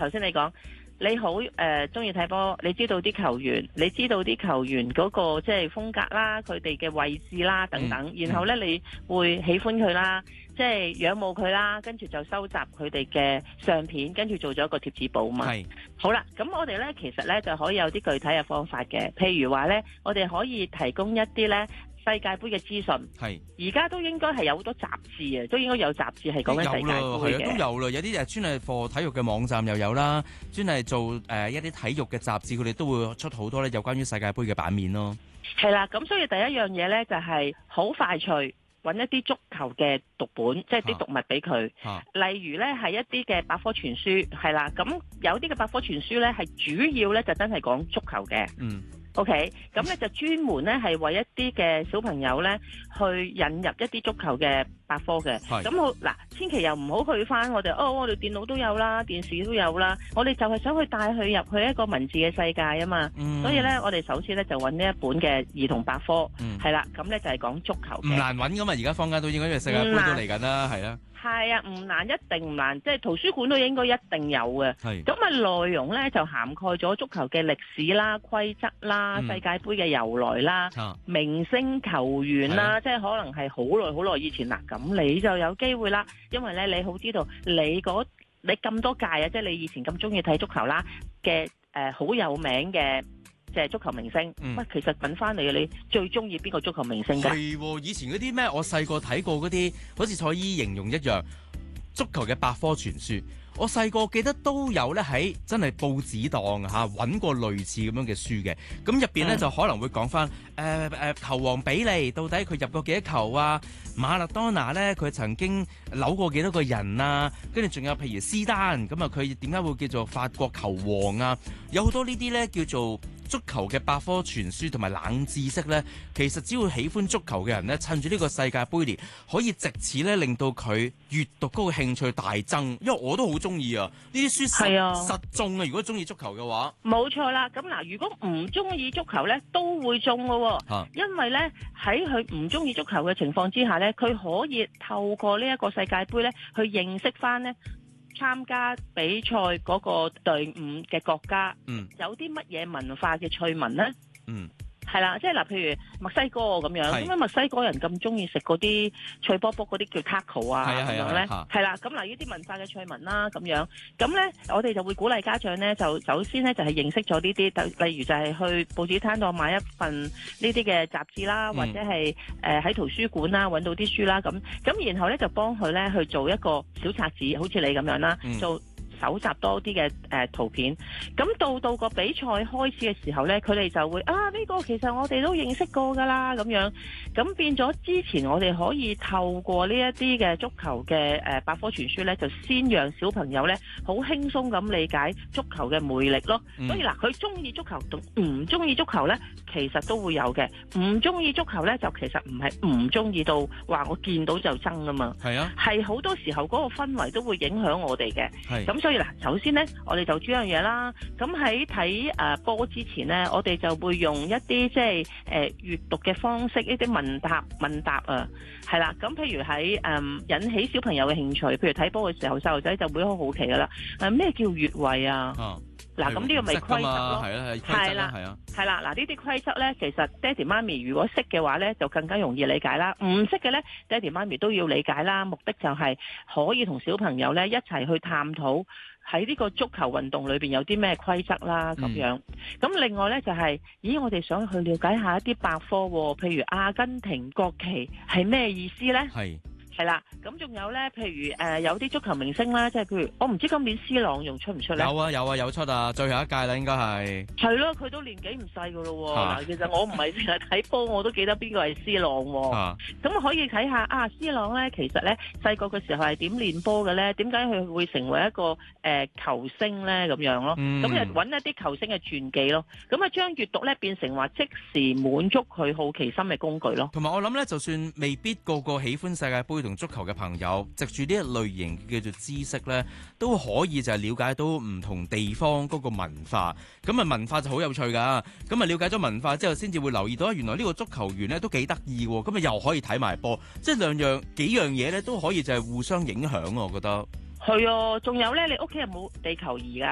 頭先你講。你好中意睇波，你知道啲球員，你知道啲球員嗰個即係風格啦，佢哋嘅位置啦等等，然後呢，你會喜歡佢啦，即係仰慕佢啦，跟住就收集佢哋嘅相片，跟住做咗一個貼紙簿嘛。係。好啦，咁我哋呢，其實呢就可以有啲具體嘅方法嘅，譬如話呢，我哋可以提供一啲呢世界盃嘅資訊，係而家都應該係有好多雜誌啊，都應該有雜誌係講緊世界盃嘅， 都有啦，有啲專係課體育嘅網站又有啦，專係做一啲體育嘅雜誌，佢哋都會出好多咧有關於世界盃嘅版面咯。 係啦，咁所以第一樣嘢咧就係好快脆揾一啲足球嘅讀本，即係啲讀物俾佢。例如咧係一啲嘅百科全書，係啦，咁有啲嘅百科全書咧係主要咧就真係講足球嘅。OK， 咁咧就專門咧係為一啲嘅小朋友咧去引入一啲足球嘅百科嘅。咁好嗱，千祈又唔好去翻我哋我哋電腦都有啦，電視都有啦，我哋就係想去帶佢入去一個文字嘅世界啊嘛。所以咧，我哋首先咧就揾呢一本嘅兒童百科，係啦，咁咧就係講足球嘅。 唔難揾噶嘛，而家坊間都應該因為世界盃都嚟緊啦，係啦。 係啊，唔難，一定唔難，即係圖書館都應該一定有嘅。咁啊，內容咧就涵蓋咗足球嘅歷史啦、規則啦、世界盃嘅由來啦、明星球員啦，即係可能係好耐以前啦。咁你就有機會啦，因為咧你好知道你咁多屆啊，即係你以前咁中意睇足球啦嘅好有名嘅。即係足球明星，其實揾翻嚟你最中意邊個足球明星㗎？ 係以前嗰啲咩？我細個睇過嗰啲，好似蔡依形容一樣，足球嘅百科全書。我細個記得都有咧喺真係報紙檔揾過類似咁樣嘅書嘅。咁入邊咧就可能會講翻球王比利到底佢入過幾多球啊？馬勒當拿咧佢曾經扭過幾多個人啊？跟住仲有譬如斯丹咁啊，佢點解會叫做法國球王啊？有好多呢啲咧叫做足球嘅百科全書同埋冷知識呢，其實只要喜歡足球嘅人呢，趁住呢個世界盃年，可以藉此呢令到佢閱讀嗰個興趣大增。因為我都好中意啊，呢啲書實中啊！如果中意足球嘅話， 冇錯啦。咁嗱，如果唔中意足球呢，都會中嘅喎。因為呢，喺佢唔中意足球嘅情況之下呢，佢可以透過呢一個世界盃呢，去認識翻呢。參加比賽嗰個隊伍嘅國家，有啲乜嘢文化嘅趣聞呢？係啦，即係嗱，譬如墨西哥咁樣，咁樣墨西哥人咁中意食嗰啲脆卜卜嗰啲叫 taco 啊，咁樣咧，係啦，咁嗱呢啲文化嘅趣聞啦，咁樣，咁咧我哋就會鼓勵家長咧，就首先咧就係認識咗呢啲，例如就係去報紙攤檔買一份呢啲嘅雜誌啦，或者係喺圖書館啦揾到啲書啦，咁然後咧就幫佢咧去做一個小冊子，好似你咁樣啦，做。搜集多啲嘅圖片，咁到個比賽開始嘅時候呢，佢哋就會呢個其實我哋都認識過㗎啦，咁樣，咁變咗之前我哋可以透過呢一啲嘅足球嘅百科全書呢，就先讓小朋友呢好輕鬆咁理解足球嘅魅力咯。所以嗱，佢中意足球同唔中意足球呢，其實都會有嘅。唔中意足球呢，就其實唔係唔中意到話我見到就憎啊嘛。係啊，係好多時候嗰個氛圍都會影響我哋嘅。係咁。所以嗱，首先咧，我哋就做樣嘢啦。咁喺睇波之前咧，我哋就會用一啲即係閱讀嘅方式，一啲問答啊，係啦。咁譬如喺引起小朋友嘅興趣，譬如睇波嘅時候，細路仔就會好好奇噶啦。咩叫越位啊？嗱，咁呢個咪規則咯，係啦，係啦。嗱，呢啲規則咧，其實爹哋媽咪如果識嘅話咧，就更加容易理解啦。唔識嘅咧，爹哋媽咪都要理解啦。目的就係可以同小朋友咧一齊去探討喺呢個足球運動裏邊有啲咩規則啦，咁樣。咁另外咧就係，我哋想去了解下一啲百科，譬如阿根廷國旗係咩意思咧？係啦，咁仲有咧，譬如有啲足球明星啦，即係譬如我唔知今年 C 朗仲出唔出咧？ 有出啊，最後一屆啦，應該係。係咯，佢都年紀唔細噶咯。嗱，其實我唔係成日睇波，我都記得邊個係 C 朗。咁可以睇下C 朗咧，其實咧細個嘅時候係點練波嘅咧？點解佢會成為一個球星咧？咁樣咯。咁就揾一啲球星嘅傳記咯。咁啊，將閱讀咧變成話即時滿足佢好奇心嘅工具咯。 同埋我諗咧，就算未必個個喜歡世界盃同足球嘅朋友，藉住呢一類型叫做知識咧，都可以就係了解到唔同地方嗰個文化。咁啊，文化就好有趣噶。咁啊，了解咗文化之後，先至會留意到原來呢個足球員咧都幾得意。咁啊，又可以睇埋波，即係幾樣嘢咧都可以就係互相影響。我覺得係啊，仲有咧，你屋企有冇地球儀噶？